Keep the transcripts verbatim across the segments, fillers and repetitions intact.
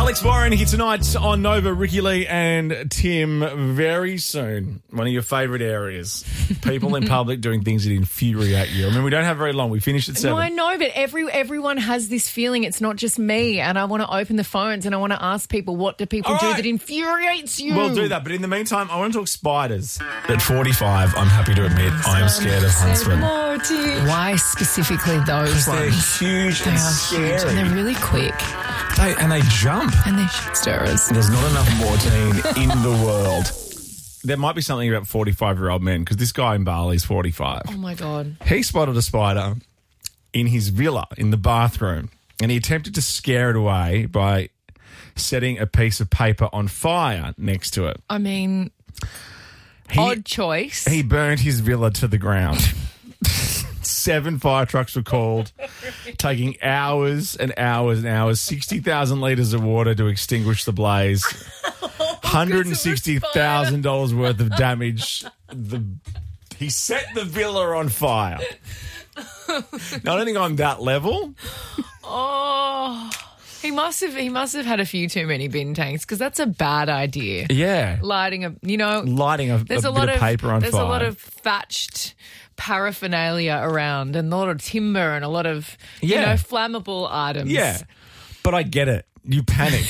Alex Warren here tonight on Nova. Ricky Lee and Tim very soon. One of your favourite areas. People in public doing things that infuriate you. I mean, we don't have very long. We finished at seven. No, I know, but every everyone has this feeling. It's not just me. And I want to open the phones and I want to ask people, what do people All do right. that infuriates you? We'll do that. But in the meantime, I want to talk spiders. At forty-five, I'm happy to admit I am scared of huntsmen. Why specifically those They're ones? huge They and are huge scary. and they're really quick They, and they jump. and they're shit stirrers. There's not enough Mortein in the world. There might be something about forty-five-year-old men, because this guy in Bali is forty-five. Oh, my God. He spotted a spider in his villa in the bathroom, and he attempted to scare it away by setting a piece of paper on fire next to it. I mean, He, odd choice. He burned his villa to the ground. Seven fire trucks were called, taking hours and hours and hours, sixty thousand litres of water to extinguish the blaze, one hundred sixty thousand dollars worth of damage. The, he set the villa on fire. Now, I don't think I'm that level. Oh, he must have. He must have had a few too many bin tanks, because that's a bad idea. Yeah. Lighting a, you know, Lighting a, there's a, a, bit lot of of paper on there's fire. a lot of thatched paraphernalia around, and a lot of timber, and a lot of you Yeah. know flammable items. Yeah, but I get it. You panic.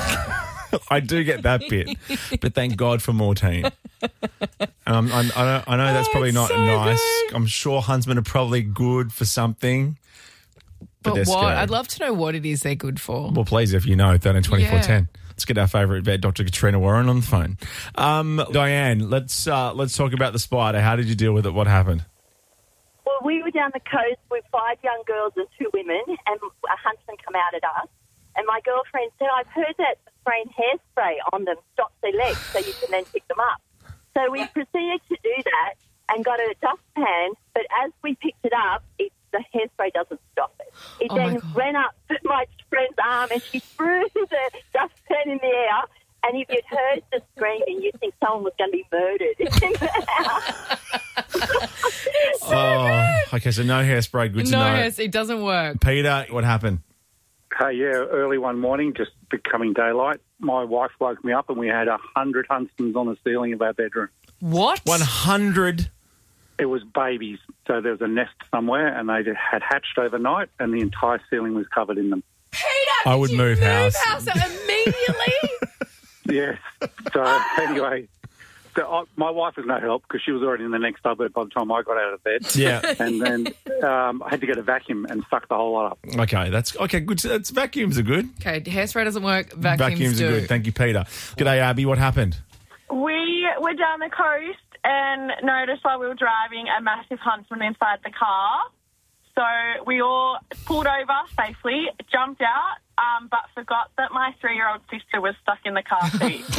I do get that bit, but thank God for Mortein. Um, I, I, know, I know that's Oh, probably it's not so nice. good. I'm sure huntsmen are probably good for something, but, But they're what? scary. I'd love to know what it is they're good for. Well, please, if you know, thirteen twenty-four ten. Let's get our favourite vet, Doctor Katrina Warren, on the phone. Um, Diane, let's uh, let's talk about the spider. How did you deal with it? What happened? Well, we were down the coast with five young girls and two women, and a huntsman come out at us. And my girlfriend said, I've heard that spraying hairspray on them stops their legs so you can then pick them up. So we proceeded to do that and got a dustpan, but as we picked it up, it, the hairspray doesn't stop it. It Oh, my then God. ran up to my friend's arm and she threw the dustpan in the air. And if you'd heard the screaming, you'd think someone was going to be murdered in the house. Oh, okay, so no hairspray, good to No, know. yes, it doesn't work. Peter, what happened? Hey, yeah, early one morning, just becoming daylight, my wife woke me up and we had a hundred huntsmen on the ceiling of our bedroom. What? one hundred. It was babies, so there was a nest somewhere and they had hatched overnight and the entire ceiling was covered in them. Peter, I did would you move house. house immediately. Yes. So anyway, so I, my wife was no help because she was already in the next suburb by the time I got out of bed. Yeah. And then um, I had to get a vacuum and suck the whole lot up. Okay, that's okay. Good. That's vacuums are good. Okay, hairspray doesn't work. Vacuums, Vacuums do. are good. Thank you, Peter. G'day, Abby. What happened? We were down the coast and noticed while we were driving a massive huntsman inside the car. So we all pulled over safely, jumped out, um, but forgot that my three-year-old sister was stuck in the car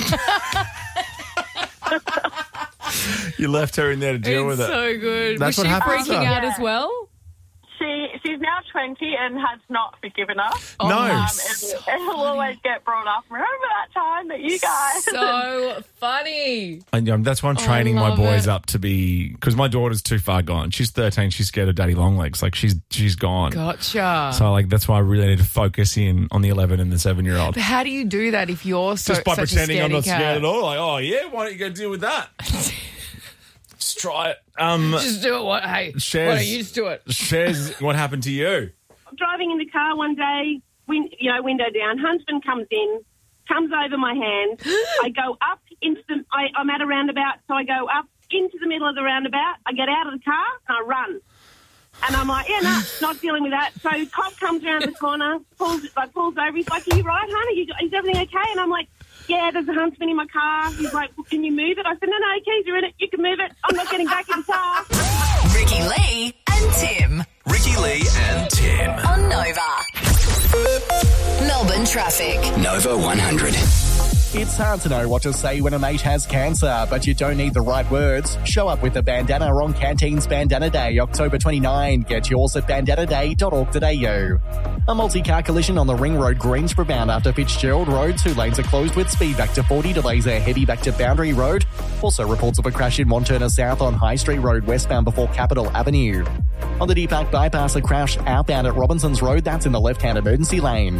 seat. You left her in there to deal It's with it. so good. That's Was what she happens, freaking though. out as well? She She's now twenty and has not forgiven us. No. Um, it, it'll always get brought up. Remember that time that you guys... So funny. And um, that's why I'm Oh, I training my love boys it. up to be, because my daughter's too far gone. She's thirteen. She's scared of daddy long legs. Like she's she's gone. Gotcha. So like that's why I really need to focus in on the eleven and the seven year old. But how do you do that if you're so, Just by such pretending a I'm not scaredy cat? scared at all. Like, oh yeah, why don't you go deal with that? Just try it. Um, Just do it. What? Hey, Shares- why don't you just do it? Shares, what happened to you? Driving in the car one day, win, you know, window down. Huntsman comes in, comes over my hand. I go up into the, I, I'm at a roundabout, so I go up into the middle of the roundabout. I get out of the car and I run. And I'm like, yeah, no, not dealing with that. So cop comes around the corner, pulls, like, pulls over. He's like, are you right, honey? You, is everything okay? And I'm like, yeah, there's a huntsman in my car. He's like, well, can you move it? I said, no, no, keys are in it. You can move it. I'm not getting back in the car. Ricky Lee and Tim. Ricky Lee and Tim. On Nova. Melbourne traffic. Nova one hundred. It's hard to know what to say when a mate has cancer, but you don't need the right words. Show up with a bandana on Canteen's Bandana Day, October twenty-ninth. Get yours at bandana day dot org dot a u. A multi-car collision on the Ring Road Greensboro bound after Fitzgerald Road. Two lanes are closed with speed back to forty. Delays are heavy back to Boundary Road. Also reports of a crash in Montana South on High Street Road westbound before Capitol Avenue. On the Deepak bypass, a crash outbound at Robinson's Road. That's in the left-hand emergency lane.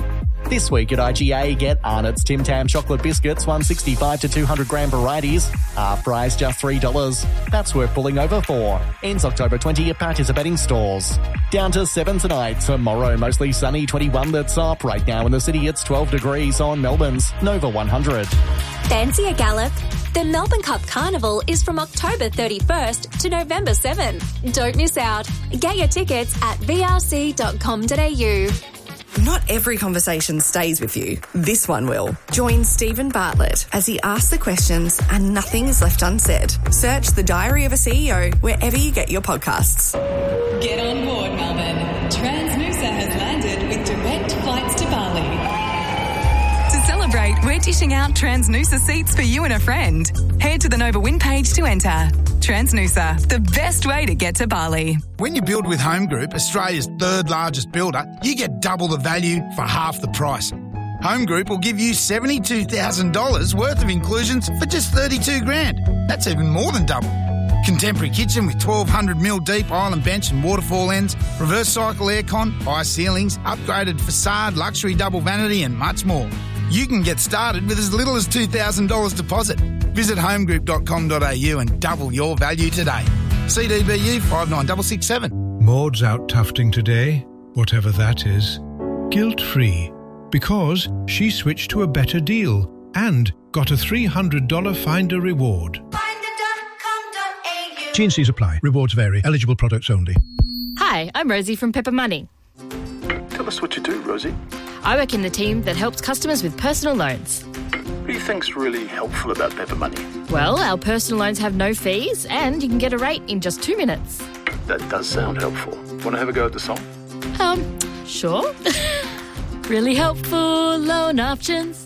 This week at I G A, get Arnott's Tim Tam chocolate biscuits, one sixty-five to two hundred gram varieties. Half price, just three dollars. That's worth pulling over for. Ends October twentieth at participating stores. Down to seven tonight. Tomorrow, mostly sunny, twenty-one that's up. Right now in the city, it's twelve degrees on Melbourne's Nova one hundred. Fancy a gallop? The Melbourne Cup Carnival is from October thirty-first to November seventh. Don't miss out. Get your tickets at v r c dot com dot a u. Not every conversation stays with you. This one will. Join Stephen Bartlett as he asks the questions and nothing is left unsaid. Search The Diary of a C E O wherever you get your podcasts. Get on board, Melbourne. Transnusa has landed with direct flights to Bali. To celebrate, we're dishing out Transnusa seats for you and a friend. Head to the Nova Win page to enter. Transnusa, the best way to get to Bali. When you build with Home Group, Australia's third largest builder, you get double the value for half the price. Home Group will give you seventy-two thousand dollars worth of inclusions for just thirty-two grand. That's even more than double. Contemporary kitchen with twelve hundred mil deep island bench and waterfall ends, reverse cycle aircon, high ceilings, upgraded facade, luxury double vanity and much more. You can get started with as little as two thousand dollars deposit. Visit home group dot com dot a u and double your value today. C D B U five nine six six seven. Maud's out tufting today, whatever that is, guilt-free, because she switched to a better deal and got a three hundred dollars Finder reward. T and C's apply. Rewards vary. Eligible products only. Hi, I'm Rosie from Pepper Money. Tell us what you do, Rosie. I work in the team that helps customers with personal loans. What do you think's really helpful about Pepper Money? Well, our personal loans have no fees and you can get a rate in just two minutes. That does sound helpful. Want to have a go at the song? Um, sure. Really helpful loan options.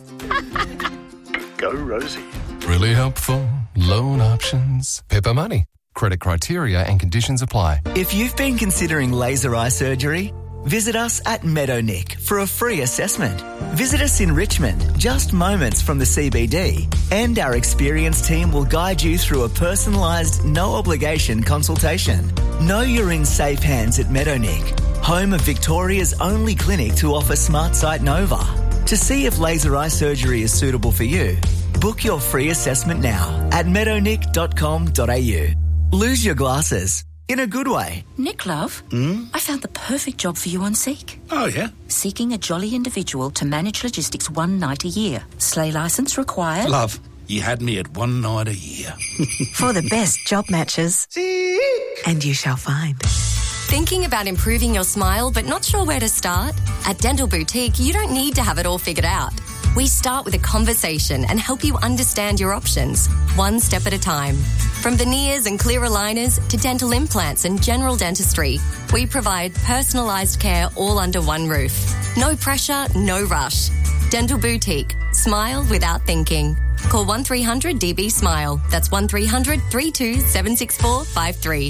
Go, Rosie. Really helpful loan options. Pepper Money. Credit criteria and conditions apply. If you've been considering laser eye surgery, visit us at Meadownick for a free assessment. Visit us in Richmond, just moments from the C B D, and our experienced team will guide you through a personalised, no-obligation consultation. Know you're in safe hands at Meadownick, home of Victoria's only clinic to offer Smart Sight Nova. To see if laser eye surgery is suitable for you, book your free assessment now at meadownick dot com dot a u. Lose your glasses. In a good way. Nick, love, Hmm? I found the perfect job for you on Seek. Oh, yeah? Seeking a jolly individual to manage logistics one night a year. Sleigh licence required. Love, you had me at one night a year. For the best job matches. Seek. And you shall find. Thinking about improving your smile but not sure where to start? At Dental Boutique, you don't need to have it all figured out. We start with a conversation and help you understand your options, one step at a time. From veneers and clear aligners to dental implants and general dentistry, we provide personalised care all under one roof. No pressure, no rush. Dental Boutique. Smile without thinking. Call one three hundred D B SMILE. That's one three hundred, three two seven six four five three.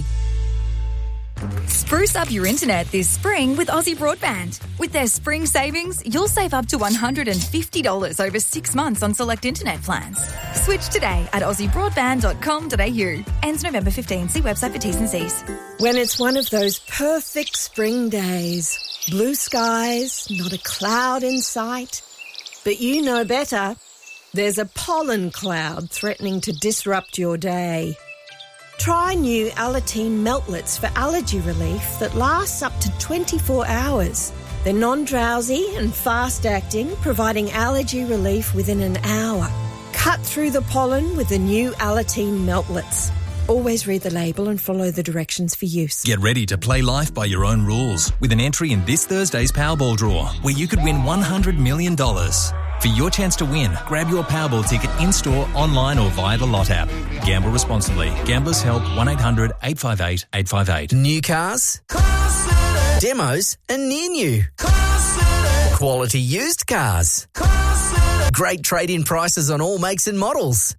Spruce up your internet this spring with Aussie Broadband. With their spring savings, you'll save up to one hundred fifty dollars over six months on select internet plans. Switch today at aussie broadband dot com dot a u. Ends November fifteenth. See website for T's and C's. When it's one of those perfect spring days, blue skies, not a cloud in sight. But you know better. There's a pollen cloud threatening to disrupt your day. Try new Alateen Meltlets for allergy relief that lasts up to twenty-four hours. They're non-drowsy and fast-acting, providing allergy relief within an hour. Cut through the pollen with the new Alateen Meltlets. Always read the label and follow the directions for use. Get ready to play life by your own rules with an entry in this Thursday's Powerball draw, where you could win one hundred million dollars. For your chance to win, grab your Powerball ticket in-store, online or via the Lot app. Gamble responsibly. Gamblers Help one eight hundred eight five eight eight five eight. New cars, demos and near new. Quality used cars. Great trade-in prices on all makes and models.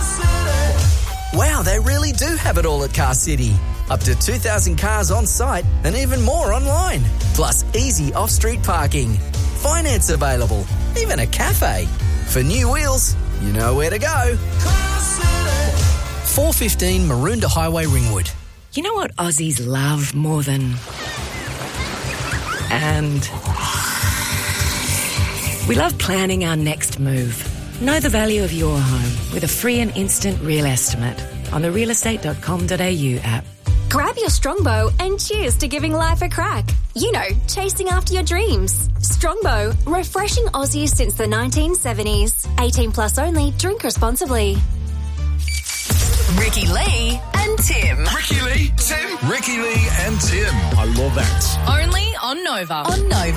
Wow, they really do have it all at Car City. Up to two thousand cars on site and even more online. Plus easy off-street parking. Finance available. Even a cafe. For new wheels, you know where to go. four fifteen Maroondah Highway, Ringwood. You know what Aussies love more than... And... We love planning our next move. Know the value of your home with a free and instant real estimate on the real estate dot com dot a u app. Grab your Strongbow and cheers to giving life a crack. You know, chasing after your dreams. Strongbow, refreshing Aussie since the nineteen seventies. eighteen plus only, drink responsibly. Ricky Lee and Tim. Ricky Lee, Tim. Ricky Lee and Tim. I love that. Only on Nova. On Nova.